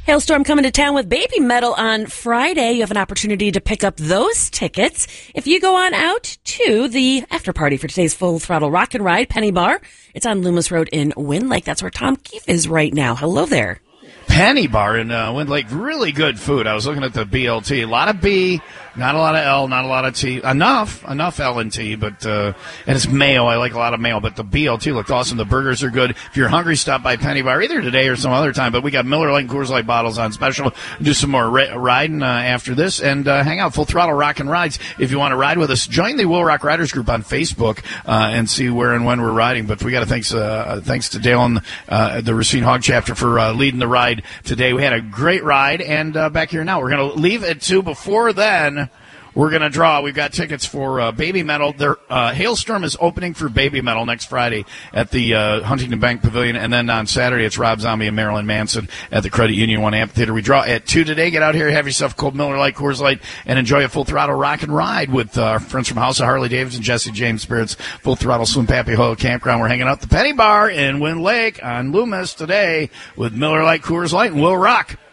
Hailstorm coming to town with Baby Metal on Friday. You have an opportunity to pick up those tickets if you go on out to the after party for today's Full Throttle Rock and Ride Penny Bar. It's on Loomis Road in Wind Lake. That's where Tom Keefe is right now. Hello there. Penny Bar in Wind Lake. Really good food. I was looking at the BLT. A lot of B, not a lot of L, not a lot of T. Enough L and T, but and it's mayo. I like a lot of mayo, but the BLT looked awesome. The burgers are good. If you're hungry, stop by Penny Bar either today or some other time. But we got Miller Lite and Coors Light bottles on special. Do some more riding after this and hang out. Full Throttle Rock and Rides. If you want to ride with us, join the Will Rock Riders group on Facebook and see where and when we're riding. But we got to thanks to Dale and the Racine Hog chapter for leading the ride today. We had a great ride, and back here now. We're going to leave at 2. Before then, we're going to draw. We've got tickets for Baby Metal. Hailstorm is opening for Baby Metal next Friday at the Huntington Bank Pavilion, and then on Saturday it's Rob Zombie and Marilyn Manson at the Credit Union One Amphitheater. We draw at 2 today. Get out here, have yourself a cold Miller Lite, Coors Light, and enjoy a Full Throttle Rock and Ride with our friends from House of Harley Davidson, Jesse James Spirits, Full Throttle Swim Pappy Hoyle Campground. We're hanging out at the Penny Bar in Wind Lake on Loomis today with Miller Lite, Coors Light, and Will Rock.